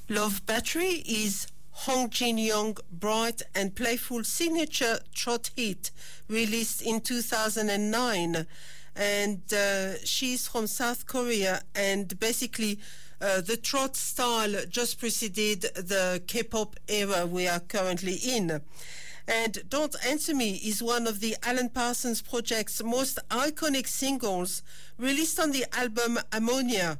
Love Battery is Hong Jin Young's bright and playful signature trot hit released in 2009. And she's from South Korea, and basically the trot style just preceded the K-pop era we are currently in. And Don't Answer Me is one of the Alan Parsons Project's most iconic singles, released on the album Ammonia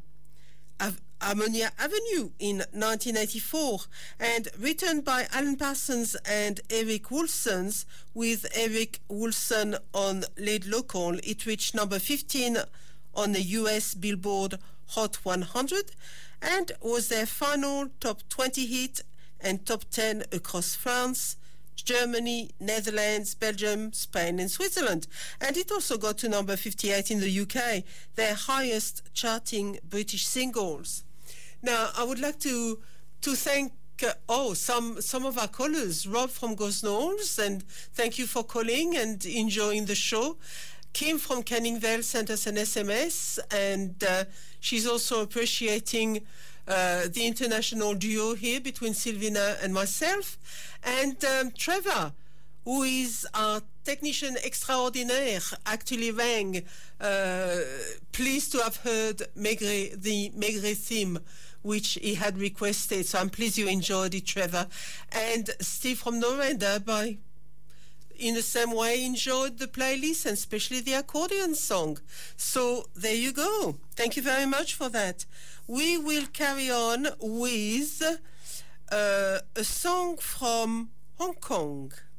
Avenue in 1984, and written by Alan Parsons and Eric Woolsons, with Eric Woolson on lead vocal. It reached number 15 on the US Billboard Hot 100 and was their final top 20 hit and top 10 across France, Germany, Netherlands, Belgium, Spain, and Switzerland. And it also got to number 58 in the UK, their highest charting British singles. Now, I would like to thank some of our callers. Rob from Gosnells, and thank you for calling and enjoying the show. Kim from Canning Vale sent us an SMS, and she's also appreciating the international duo here between Sylvina and myself. And Trevor, who is our technician extraordinaire, actually rang, pleased to have heard the Maigret theme, which he had requested. So I'm pleased you enjoyed it, Trevor. And Steve from Norenda, in the same way, enjoyed the playlist, and especially the accordion song. So there you go. Thank you very much for that. We will carry on with a song from Hong Kong.